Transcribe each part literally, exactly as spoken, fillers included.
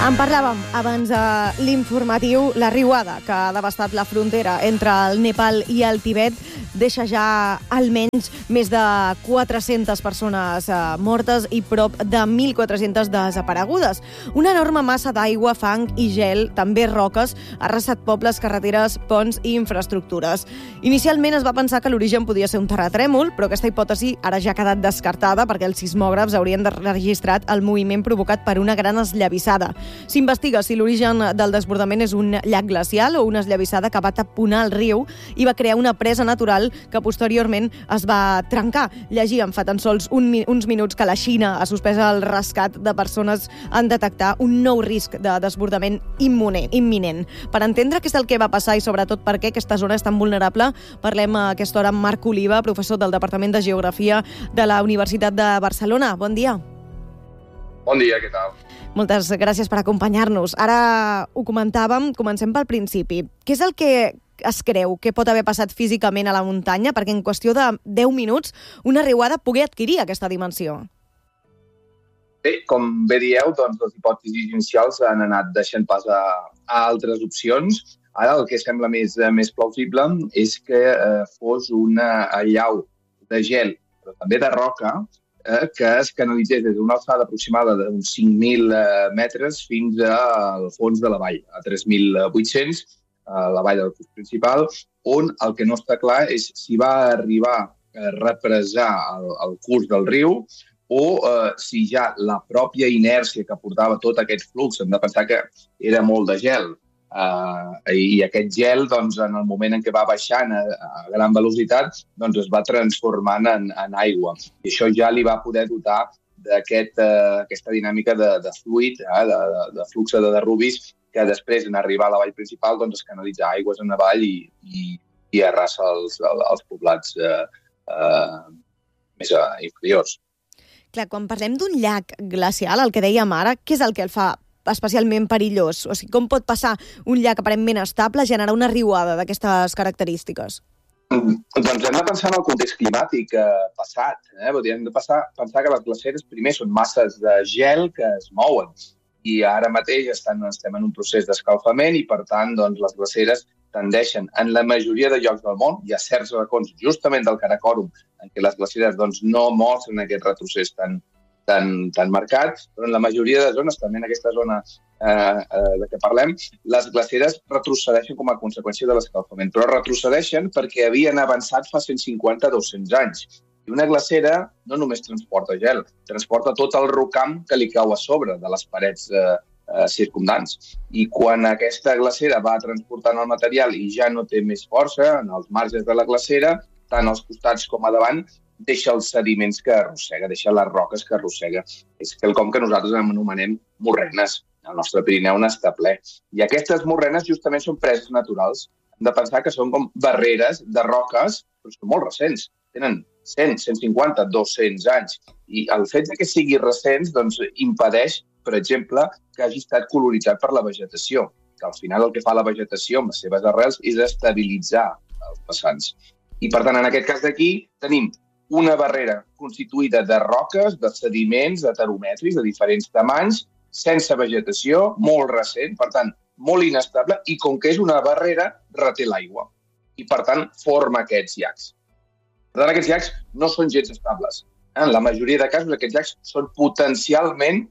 En parlàvem abans de l'informatiu. La riuada que ha devastat la frontera entre el Nepal i el Tibet deixa ja almenys més de quatre-centes persones mortes i prop de mil quatre-centes desaparegudes. Una enorme massa d'aigua, fang i gel, també roques, ha arrasat pobles, carreteres, ponts i infraestructures. Inicialment es va pensar que l'origen podia ser un terratrèmol, però aquesta hipòtesi ara ja ha quedat descartada perquè els sismògrafs haurien de registrat el moviment provocat per una gran esllavissada. S'investiga si l'origen del desbordament és un llac glacial o una esllavissada que va taponar el riu i va crear una presa natural que posteriorment es va trencar. Llegíem fa tan sols un, uns minuts que la Xina ha suspès el rescat de persones en detectar un nou risc de desbordament immune, imminent. Per entendre què és el que va passar i sobretot per què aquesta zona és tan vulnerable, parlem a aquesta hora amb Marc Oliva, professor del Departament de Geografia de la Universitat de Barcelona. Bon dia. Bon dia, què tal? Moltes gràcies per acompanyar-nos. Ara ho comentàvem, comencem pel principi. Què és el que es creu que pot haver passat físicament a la muntanya perquè en qüestió de deu minuts una riuada pugui adquirir aquesta dimensió? Bé, com bé dieu, doncs les hipòtesis inicials han anat deixant pas a, a altres opcions. Ara el que sembla més, més plausible és que eh, fos una allau de gel, però també de roca, eh, que es canalitzés des d'una alçada aproximada d'uns cinc mil eh, metres fins al fons de la vall, a tres mil vuit-cents, a la vall del curs principal, on el que no està clar és si va arribar a represar el, el curs del riu o eh, si ja la pròpia inèrcia que portava tot aquest flux, hem de pensar que era molt de gel, eh, i aquest gel, doncs, en el moment en què va baixant a, a gran velocitat, doncs es va transformant en, en aigua. I això ja li va poder dotar d'aquesta aquest, eh, dinàmica de, de fluid, eh, de, de, de flux de derruvis, que després, en arribar a la vall principal, doncs es canalitza aigües en avall i, i, i arrasa els, els poblats eh, eh, més eh, inferiors. Clar, quan parlem d'un llac glacial, el que dèiem ara, què és el que el fa especialment perillós? O sigui, com pot passar un llac aparentment estable a generar una riuada d'aquestes característiques? Doncs hem de pensar en el context climàtic eh, passat. Eh? Vull dir, hem de passar, pensar que les glaceres primer són masses de gel que es mouen i ara mateix estan, estem en un procés d'escalfament i, per tant, doncs, les glaceres tendeixen, en la majoria de llocs del món, hi ha certs racons justament del Karakorum en què les glaceres doncs, no mostren aquest retrocés tan, tan, tan marcat, però en la majoria de zones, també en aquesta zona eh, eh, de què parlem, les glaceres retrocedeixen com a conseqüència de l'escalfament, però retrocedeixen perquè havien avançat fa cent cinquanta a dos-cents anys. I una glacera no només transporta gel, transporta tot el rocam que li cau a sobre de les parets eh, eh, circumdants. I quan aquesta glacera va transportant el material i ja no té més força en els marges de la glacera, tant als costats com a davant, deixa els sediments que arrossega, deixa les roques que arrossega. És quelcom que nosaltres anomenem morrenes. El nostre Pirineu n'està ple. I aquestes morrenes justament són preses naturals. Hem de pensar que són com barreres de roques, però són molt recents. Tenen cent, cent cinquanta, dos-cents anys. I el fet que sigui recents doncs, impedeix, per exemple, que hagi estat colonitzat per la vegetació, que al final el que fa la vegetació amb les seves arrels és estabilitzar els vessants. I, per tant, en aquest cas d'aquí tenim una barrera constituïda de roques, de sediments, de teromètrics de diferents tamanys, sense vegetació, molt recent, per tant, molt inestable, i com que és una barrera, reté l'aigua. I, per tant, forma aquests llacs. Per tant, aquests llacs no són gens estables. En la majoria de casos, aquests llacs són potencialment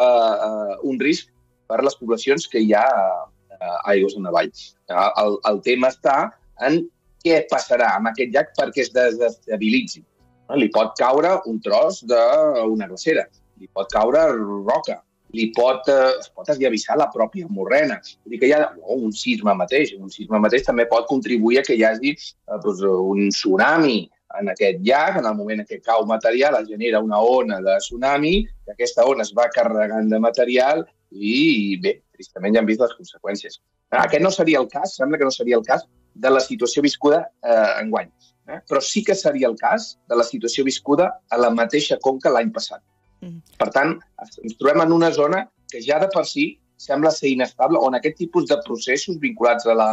eh, un risc per a les poblacions que hi ha eh, aigües en avall. El, el tema està en què passarà amb aquest llac perquè es desestabilitzi. Li pot caure un tros d'una glacera, li pot caure roca, li pot, eh, es pot esllavissar la pròpia morrena. Vull dir que hi ha oh, un sisme mateix. Un sisme mateix també pot contribuir a que hi hagi eh, doncs, un tsunami en aquest llac. En el moment en què cau material es genera una ona de tsunami, i aquesta ona es va carregant de material i, bé, tristament ja hem vist les conseqüències. Aquest no seria el cas, sembla que no seria el cas de la situació viscuda eh, enguany. Eh? Però sí que seria el cas de la situació viscuda a la mateixa conca l'any passat. Mm. Per tant, ens trobem en una zona que ja de per si sembla ser inestable, on aquest tipus de processos vinculats a la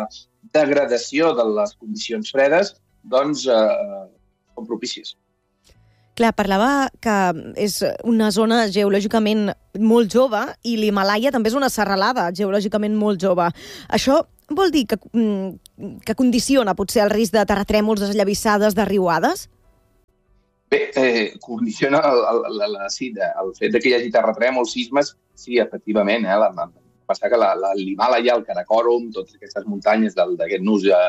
degradació de les condicions fredes doncs, eh, són propícies. Clar, parlava que és una zona geològicament molt jove i l'Himàlaia també és una serralada geològicament molt jove. Això vol dir que, que condiciona potser el risc de terratrèmols, desllavissades, de riuades? Bé, eh, condiciona el, el, el, el, sí, el fet que hi hagi terratrèmols, sismes, sí, efectivament. Eh, la, passar que l'Himàlaia, el Karakorum, totes aquestes muntanyes d'aquest nus eh,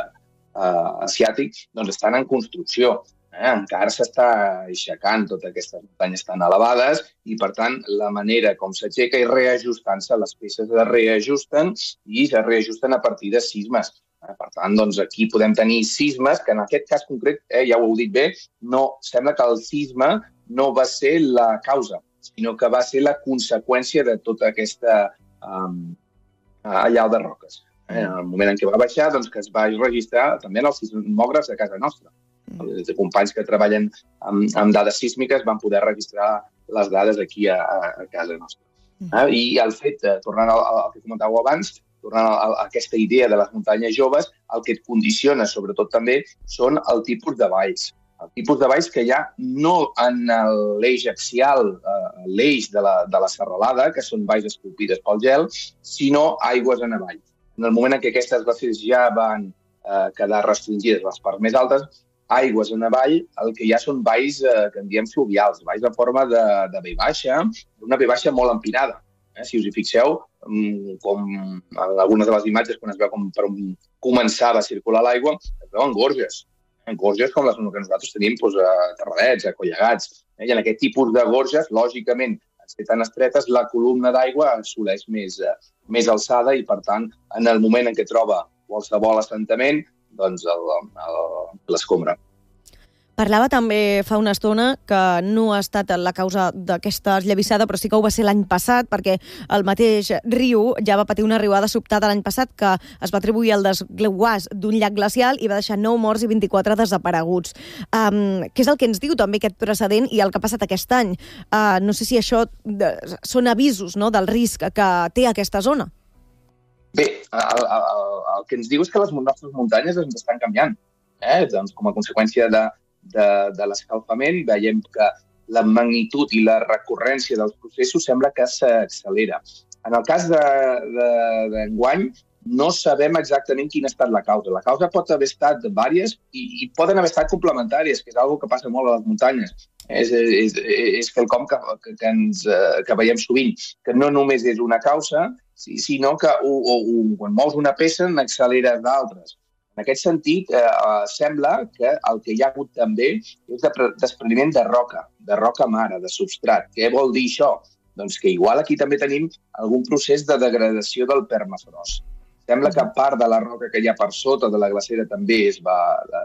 asiàtic, doncs estan en construcció. Eh, encara s'està aixecant totes aquestes muntanyes tan elevades i, per tant, la manera com s'aixeca i reajustant-se, les peces es reajusten i es reajusten a partir de sismes. Eh, per tant, doncs, aquí podem tenir sismes que, en aquest cas concret, eh, ja ho heu dit bé, no, sembla que el sisme no va ser la causa, sinó que va ser la conseqüència de tota aquesta um, allau de roques. Eh, en el moment en què va baixar, doncs, que es va registrar també en els sismògrafs de casa nostra. Els companys que treballen amb, amb dades sísmiques van poder registrar les dades aquí a, a casa nostra. Eh? I el fet, tornant al, al que comentàveu abans, tornant a, a aquesta idea de les muntanyes joves, el que et condiciona, sobretot també, són el tipus de valls. El tipus de valls que hi ha no en l'eix axial, eh, l'eix de la, de la serralada, que són valls esculpides pel gel, sinó aigües en avall. En el moment en què aquestes glaceres ja van eh, quedar restringides les parts més altes, aigües en avall, el que hi ha són valls eh, que en diem fluvials, valls en forma de, de ve baixa, una ve baixa molt empinada. Eh? Si us hi fixeu, com en algunes de les imatges, quan es veu com per on començava a circular l'aigua, es veuen gorges. Eh? Gorges com les que nosaltres tenim doncs, a Terradets, a Collegats. Eh? I en aquest tipus de gorges, lògicament, al ser tan estretes, la columna d'aigua assoleix més, eh, més alçada i, per tant, en el moment en què troba qualsevol assentament, doncs l'escombra. Parlava també fa una estona que no ha estat la causa d'aquesta esllavissada, però sí que ho va ser l'any passat, perquè el mateix riu ja va patir una riuada sobtada l'any passat que es va atribuir al desguàs d'un llac glacial i va deixar nou morts i vint-i-quatre desapareguts. Um, què és el que ens diu també aquest precedent i el que ha passat aquest any? Uh, no sé si això de, són avisos, no?, del risc que té aquesta zona. Bé, el, el, el que ens diu és que les nostres muntanyes ens estan canviant. Eh? Doncs, com a conseqüència de, de, de l'escalfament, veiem que la magnitud i la recurrència dels processos sembla que s'accelera. En el cas d'enguany, no sabem exactament quina ha estat la causa. La causa pot haver estat diverses i, i poden haver estat complementàries, que és una cosa que passa molt a les muntanyes. És, és, és quelcom que, que, que, ens, que veiem sovint, que no només és una causa, sinó que o, o, o, quan mous una peça n'acceleres d'altres. En aquest sentit, eh, sembla que el que hi ha hagut també és de despreniment de roca, de roca mare, de substrat. Què vol dir això? Doncs que igual aquí també tenim algun procés de degradació del permafrost. Sembla que part de la roca que hi ha per sota de la glacera també es va,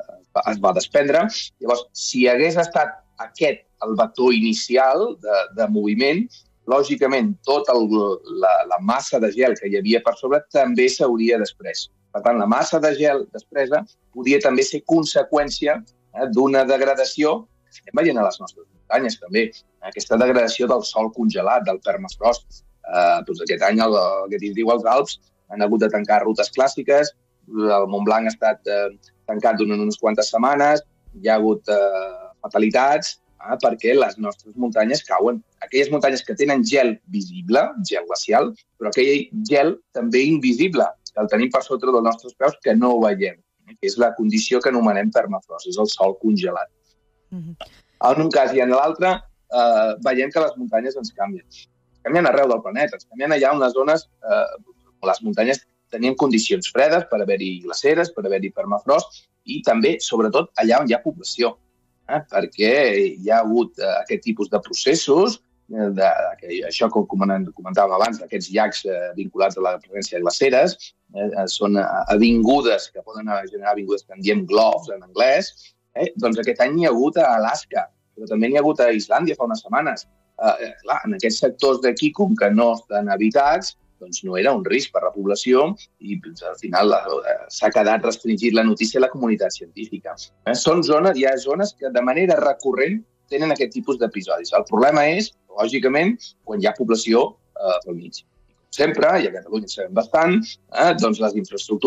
es va desprendre. Llavors, si hagués estat aquest el vector inicial de, de moviment, lògicament, tota la, la massa de gel que hi havia per sobre també s'hauria desprès. Per tant, la massa de gel despresa podia també ser conseqüència eh, d'una degradació que estem veient a les nostres muntanyes també. Aquesta degradació del sòl congelat, del permafrost. Eh, doncs aquest any, el, aquest estiu, els Alps han hagut de tancar rutes clàssiques, el Montblanc ha estat eh, tancat durant unes quantes setmanes, hi ha hagut eh, fatalitats, eh, perquè les nostres muntanyes cauen. Aquelles muntanyes que tenen gel visible, gel glacial, però aquell gel també invisible, que el tenim per sota dels nostres peus, que no ho veiem, que és la condició que anomenem permafrost, és el sòl congelat. Mm-hmm. En un cas i en l'altre, eh, veiem que les muntanyes ens canvien. Canvien arreu del planeta, ens canvien allà unes zones, eh, les muntanyes tenien condicions fredes per haver-hi glaceres, per haver-hi permafrost, i també, sobretot, allà on hi ha població, eh, perquè hi ha hagut eh, aquest tipus de processos, eh, de, que, això que comentàvem abans, d'aquests llacs eh, vinculats a la presència de glaceres, eh, són avingudes, que poden generar avingudes que en diem globs en anglès, eh, doncs aquest any n'hi ha hagut a Alaska, però també n'hi ha hagut a Islàndia fa unes setmanes. Eh, clar, en aquests sectors d'aquí, com que no estan habitats, doncs no era un risc per a la població i doncs, al final s'ha quedat restringit la notícia a la comunitat científica. Eh? Són zones, hi ha zones que de manera recurrent tenen aquest tipus d'episodis. El problema és, lògicament, quan hi ha població eh, pel mig. Sempre, i a Catalunya sabem bastant, eh, doncs les infraestructures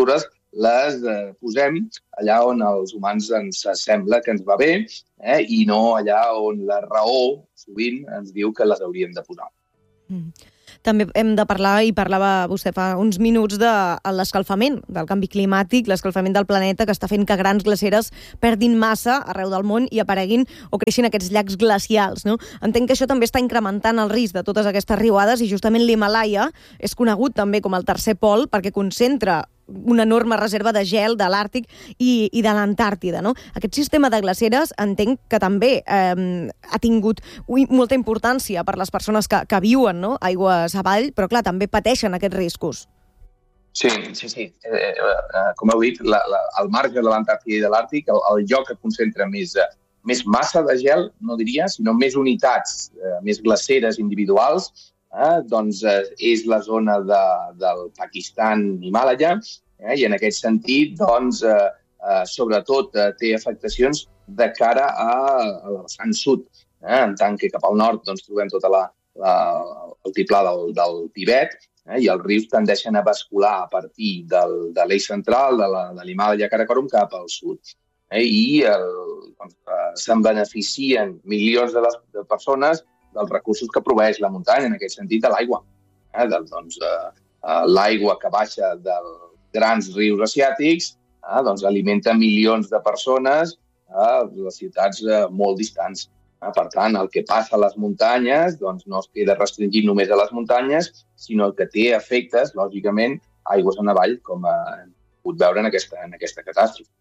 les eh, posem allà on els humans ens sembla que ens va bé eh, i no allà on la raó sovint ens diu que les hauríem de posar. Mm. També hem de parlar, i parlava vostè fa uns minuts, de l'escalfament, del canvi climàtic, l'escalfament del planeta, que està fent que grans glaceres perdin massa arreu del món i apareguin o creixin aquests llacs glacials, no? Entenc que això també està incrementant el risc de totes aquestes riuades i justament l'Himàlaia és conegut també com el tercer pol perquè concentra una enorme reserva de gel de l'Àrtic i, i de l'Antàrtida, no? Aquest sistema de glaceres entenc que també eh, ha tingut molta importància per les persones que, que viuen, no?, aigües avall, però clar, també pateixen aquests riscos. Sí, sí, sí. Eh, eh, com heu dit, la, la, al marge de l'Antàrtida i de l'Àrtic, el, el lloc que concentra més, eh, més massa de gel, no diria, sinó més unitats, eh, més glaceres individuals, Eh, doncs eh, és la zona de, del Pakistan Himàlaia eh, i en aquest sentit doncs, eh, eh, sobretot eh, té afectacions de cara a, a la vessant sud, eh, en tant que cap al nord doncs, trobem tota la, la, el altiplà del, del Tibet eh, i els rius tendeixen a bascular a partir del, de l'eix central de l'Himàlaia Karakorum cap al sud. Eh, I el, doncs, eh, se'n beneficien milions de, les, de persones dels recursos que proveeix la muntanya, en aquest sentit, de l'aigua. Eh? Doncs, eh, l'aigua que baixa dels grans rius asiàtics eh, doncs, alimenta milions de persones a les ciutats eh, molt distants. Eh? Per tant, el que passa a les muntanyes doncs, no es queda restringit només a les muntanyes, sinó que té efectes, lògicament, aigües en avall, com hem pogut veure en aquesta, en aquesta catàstrofe.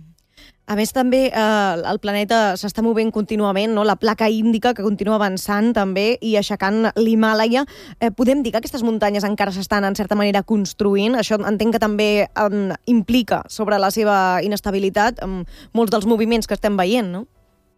A més, també eh, el planeta s'està movent contínuament, no? La placa índica que continua avançant també i aixecant l'Himàlaia. Eh, podem dir que aquestes muntanyes encara s'estan, en certa manera, construint. Això entenc que també eh, implica sobre la seva inestabilitat amb molts dels moviments que estem veient, no?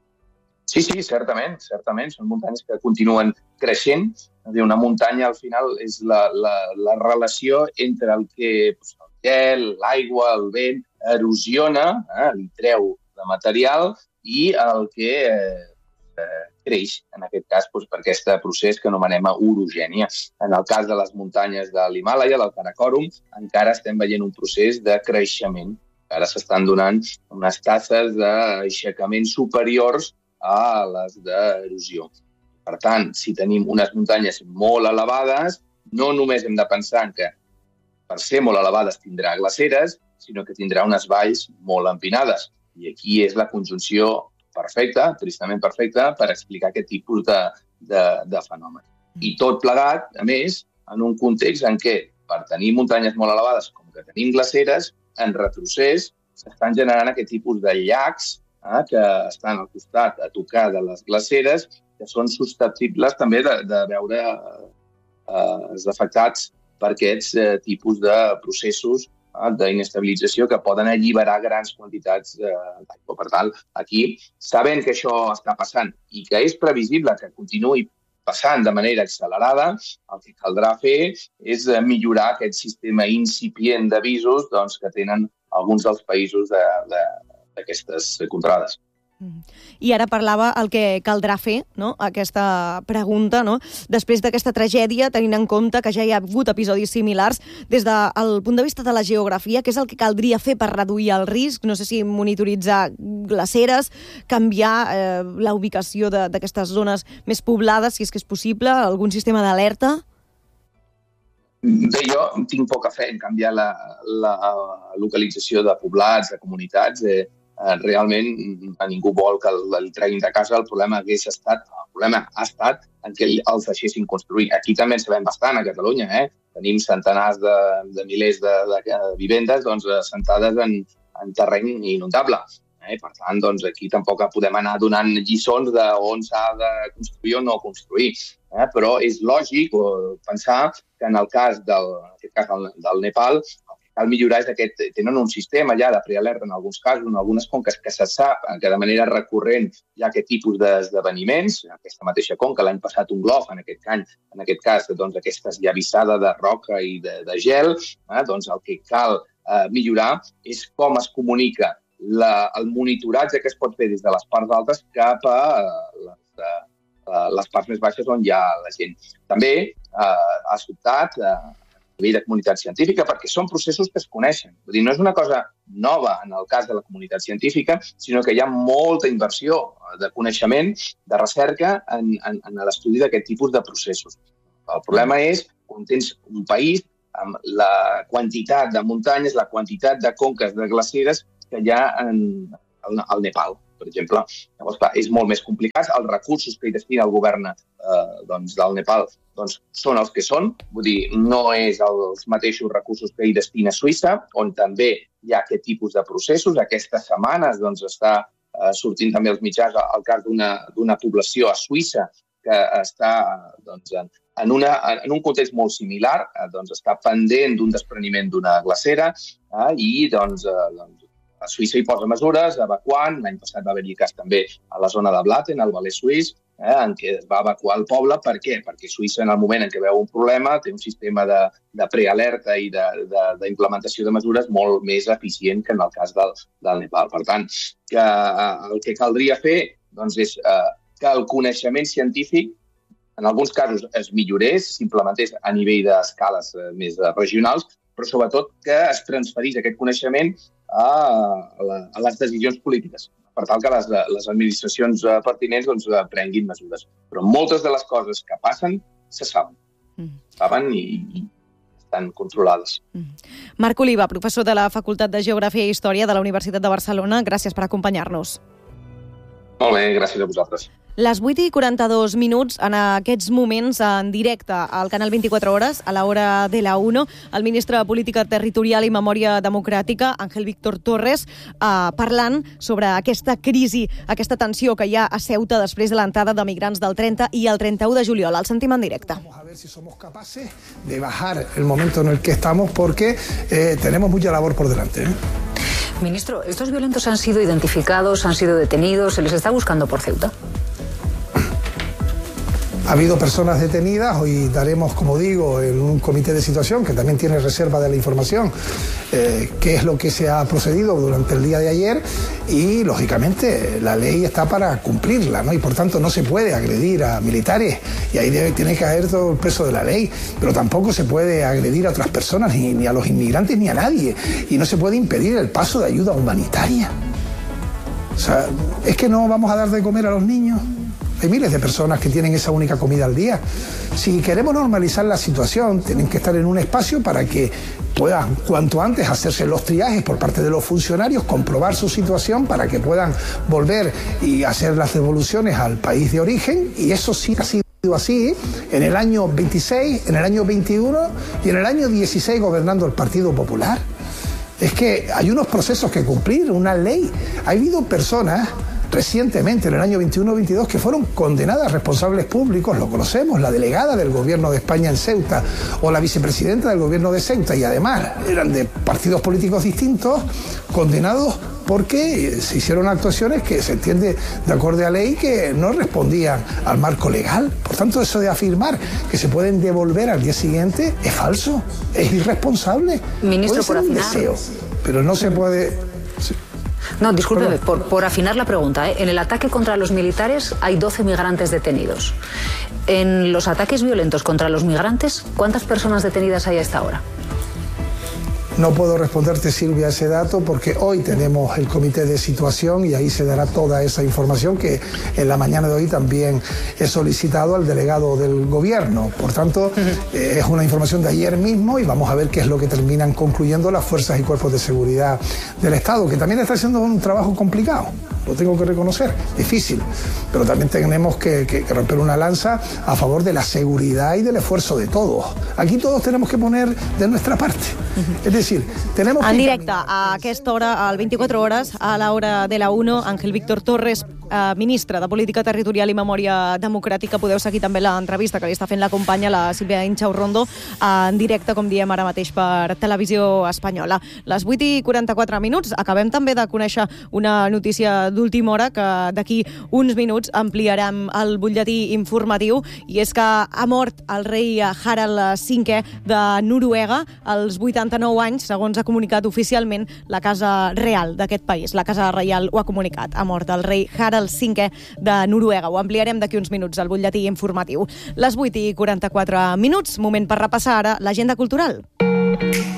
Sí, sí, certament, certament. Són muntanyes que continuen creixent. És a dir, una muntanya, al final, és la, la, la relació entre el que el gel, l'aigua, el vent, erosiona, eh, li treu de material i el que eh, eh, creix, en aquest cas, doncs, per aquest procés que anomenem orogènia. En el cas de les muntanyes de l'Himàlaia, del Karakorum, encara estem veient un procés de creixement. Ara s'estan donant unes tasses d'aixecament superiors a les d'erosió. Per tant, si tenim unes muntanyes molt elevades, no només hem de pensar que per ser molt elevades tindrà glaceres, sinó que tindrà unes valls molt empinades. I aquí és la conjunció perfecta, tristament perfecta, per explicar aquest tipus de, de, de fenomen. I tot plegat, a més, en un context en què, per tenir muntanyes molt elevades, com que tenim glaceres, en retrocés s'estan generant aquest tipus de llacs eh, que estan al costat a tocar de les glaceres, que són susceptibles també de, de veure eh, afectats per aquests eh, tipus de processos eh, d'inestabilització que poden alliberar grans quantitats eh, d'aigua. Per tant, aquí, sabent que això està passant i que és previsible que continuï passant de manera accelerada, el que caldrà fer és millorar aquest sistema incipient d'avisos doncs, que tenen alguns dels països d'aquestes contrades. I ara parlava el que caldrà fer, no? Aquesta pregunta, no? Després d'aquesta tragèdia, tenint en compte que ja hi ha hagut episodis similars, des del punt de vista de la geografia, què és el que caldria fer per reduir el risc? No sé si monitoritzar glaceres, canviar eh, la ubicació d'aquestes zones més poblades, si és que és possible, algun sistema d'alerta? Bé, jo tinc poca fe en canviar la, la localització de poblats, de comunitats. Eh, realment a ningú vol que el treguin de casa. El problema hagués estat, el problema ha estat en què els deixessin construir. Aquí també en sabem bastant, a Catalunya. Eh? Tenim centenars de, de milers de, de vivendes doncs, assentades en, en terreny inundable. Eh? Per tant, doncs, aquí tampoc podem anar donant lliçons d'on s'ha de construir o no construir. Eh? Però és lògic pensar que en el cas del, en aquest cas del, del Nepal, cal millorar és aquest, tenen un sistema ja de prealerta en alguns casos, en algunes conques que se sap que de manera recurrent hi ha aquest tipus d'esdeveniments. Aquesta mateixa conca, l'any passat un glof, en aquest, any, en aquest cas, doncs, aquesta esllavissada de roca i de, de gel, eh, doncs el que cal eh, millorar és com es comunica la, el monitoratge que es pot fer des de les parts altes cap a eh, les, eh, les parts més baixes on hi ha la gent. També eh, ha sobtat eh, nivell de comunitat científica, perquè són processos que es coneixen. Vull dir, no és una cosa nova en el cas de la comunitat científica, sinó que hi ha molta inversió de coneixement, de recerca en, en, en l'estudi d'aquest tipus de processos. El problema és quan tens un país amb la quantitat de muntanyes, la quantitat de conques de glaceres que hi ha en, al Nepal, per exemple. Llavors, clar, és molt més complicat. Els recursos que hi destina el govern eh, doncs, del Nepal doncs, són els que són. Vull dir, no és els mateixos recursos que hi destina Suïssa, on també hi ha aquest tipus de processos. Aquestes setmanes doncs, està eh, sortint també els mitjans al cas d'una població a Suïssa que està doncs, en, en, una, en un context molt similar, eh, doncs, està pendent d'un despreniment d'una glacera eh, i doncs, eh, doncs a Suïssa hi posa mesures, evacuant. L'any passat va haver-hi cas també a la zona de Blatten, al Valais suís, eh, en què es va evacuar el poble. Per què? Perquè Suïssa, en el moment en què veu un problema, té un sistema de, de prealerta i d'implementació de, de, de mesures molt més eficient que en el cas del, del Nepal. Per tant, que, eh, el que caldria fer doncs, és eh, que el coneixement científic en alguns casos es millorés, s'implementés a nivell d'escales eh, més regionals, però sobretot que es transferís aquest coneixement a, a, a les decisions polítiques, per tal que les, les administracions pertinents doncs, prenguin mesures. Però moltes de les coses que passen se saben, mm. saben i, i estan controlades. Mm. Marc Oliva, professor de la Facultat de Geografia i Història de la Universitat de Barcelona, gràcies per acompanyar-nos. Molt bé, gràcies a vosaltres. Les vuit i quaranta-dos minuts, en aquests moments, en directe al canal vint-i-quatre hores, a l'hora de la UNO, el ministre de Política Territorial i Memòria Democràtica, Ángel Víctor Torres, eh, parlant sobre aquesta crisi, aquesta tensió que hi ha a Ceuta després de l'entrada de migrants del trenta i el trenta-u de juliol. El sentim en directe. Vamos a ver si somos capaces de bajar el momento en el que estamos porque eh, tenemos mucha labor por delante, ¿eh? Ministro, estos violentos han sido identificados, han sido detenidos, se les está buscando por Ceuta. Ha habido personas detenidas, hoy daremos, como digo, en un comité de situación que también tiene reserva de la información, eh, qué es lo que se ha procedido durante el día de ayer y, lógicamente, la ley está para cumplirla, ¿no? Y, por tanto, no se puede agredir a militares y ahí debe, tiene que caer todo el peso de la ley, pero tampoco se puede agredir a otras personas, ni, ni a los inmigrantes, ni a nadie, y no se puede impedir el paso de ayuda humanitaria. O sea, ¿es que no vamos a dar de comer a los niños? Hay miles de personas que tienen esa única comida al día. Si queremos normalizar la situación, tienen que estar en un espacio para que puedan cuanto antes hacerse los triajes por parte de los funcionarios, comprobar su situación para que puedan volver y hacer las devoluciones al país de origen. Y eso sí ha sido así en el año veintiséis, en el año veintiuno y en el año dieciséis gobernando el Partido Popular. Es que hay unos procesos que cumplir, una ley. Ha habido personas recientemente, en el año veintiuno veintidós, que fueron condenadas, responsables públicos, lo conocemos, la delegada del gobierno de España en Ceuta o la vicepresidenta del gobierno de Ceuta, y además eran de partidos políticos distintos, condenados porque se hicieron actuaciones que se entiende de acuerdo a ley que no respondían al marco legal. Por tanto, eso de afirmar que se pueden devolver al día siguiente es falso, es irresponsable. Ministro, puede ser un deseo, pero no se puede... No, discúlpeme, por, por afinar la pregunta, ¿eh? En el ataque contra los militares hay doce migrantes detenidos. En los ataques violentos contra los migrantes, ¿cuántas personas detenidas hay a esta hora? No puedo responderte, Silvia, ese dato porque hoy tenemos el comité de situación y ahí se dará toda esa información que en la mañana de hoy también he solicitado al delegado del gobierno. Por tanto, uh-huh. eh, es una información de ayer mismo y vamos a ver qué es lo que terminan concluyendo las fuerzas y cuerpos de seguridad del Estado, que también está haciendo un trabajo complicado, lo tengo que reconocer, difícil, pero también tenemos que, que, que romper una lanza a favor de la seguridad y del esfuerzo de todos. Aquí todos tenemos que poner de nuestra parte. Uh-huh. Es decir, tenemos que... En directe, a aquesta hora, al vint-i-quatre hores, a l'hora de la UNO, Ángel Víctor Torres, eh, ministre de Política Territorial i Memòria Democràtica. Podeu seguir també l'entrevista que li està fent la companya, la Sílvia Inchaurrondo, en directe, com diem ara mateix, per Televisió Espanyola. Les vuit i quaranta-quatre minuts. Acabem també de conèixer una notícia d'última hora que d'aquí uns minuts ampliarem el butlletí informatiu, i és que ha mort el rei Harald cinquè de Noruega als vuitanta-nou anys, segons ha comunicat oficialment la Casa Real d'aquest país. La Casa Reial ho ha comunicat. Ha mort el rei Harald del cinquè de Noruega. Ho ampliarem d'aquí uns minuts al butlletí informatiu. Les vuit i quaranta-quatre minuts, moment per repassar ara l'agenda cultural.